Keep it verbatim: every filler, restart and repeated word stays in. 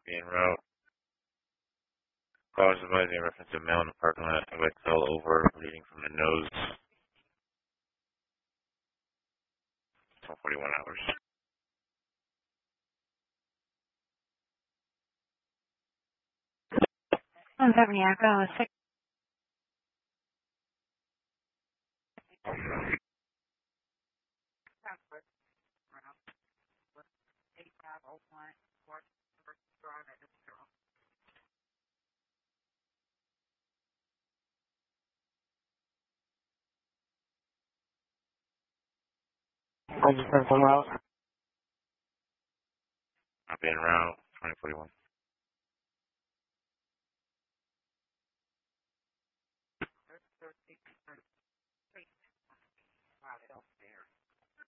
Being route. Cause advising reference to male in the parking lot. Somebody fell over, bleeding from the nose. forty-one hours. one seventy Echo, six. I just heard some route. Not being route. twenty forty-one.